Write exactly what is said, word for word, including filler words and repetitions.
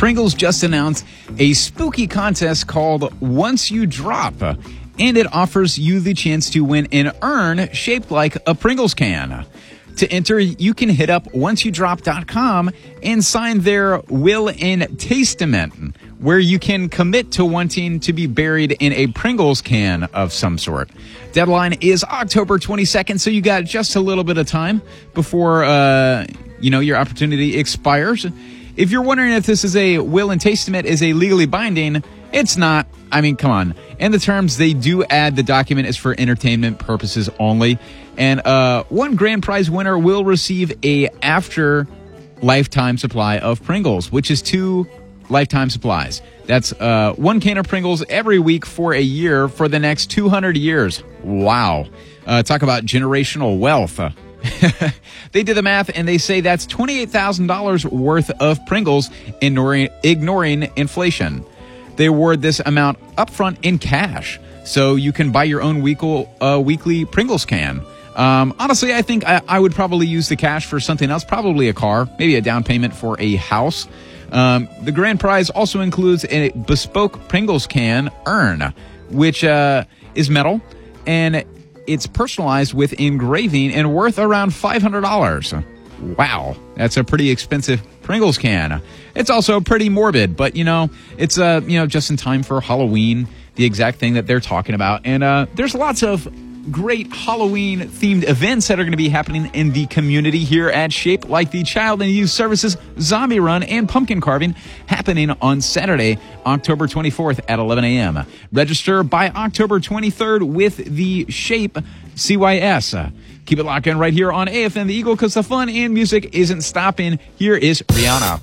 Pringles just announced a spooky contest called Once You Drop, and it offers you the chance to win an urn shaped like a Pringles can. To enter, you can hit up once you drop dot com and sign their will and testament, where you can commit to wanting to be buried in a Pringles can of some sort. Deadline is October twenty-second, so you got just a little bit of time before uh, you know your opportunity expires. If you're wondering if this is a will and testament is a legally binding, it's not. I mean, come on. And the terms they do add, the document is for entertainment purposes only. And uh, one grand prize winner will receive a after lifetime supply of Pringles, which is two lifetime supplies. That's uh, one can of Pringles every week for a year for the next two hundred years. Wow. Uh, talk about generational wealth. They did the math, and they say that's twenty-eight thousand dollars worth of Pringles, ignoring, ignoring inflation. They award this amount upfront in cash, so you can buy your own weekly, uh, weekly Pringles can. Um, honestly, I think I, I would probably use the cash for something else, probably a car, maybe a down payment for a house. Um, the grand prize also includes a bespoke Pringles can urn, which uh, is metal, and it's personalized with engraving and worth around five hundred dollars. Wow, that's a pretty expensive Pringles can. It's also pretty morbid, but, you know, it's uh, you know just in time for Halloween, the exact thing that they're talking about. And uh, there's lots of great Halloween-themed events that are going to be happening in the community here at Shape, like the Child and Youth Services Zombie Run and Pumpkin Carving happening on Saturday, October twenty-fourth at eleven a.m. Register by October twenty-third with the Shape C Y S. Keep it locked in right here on A F M The Eagle, because the fun and music isn't stopping. Here is Rihanna.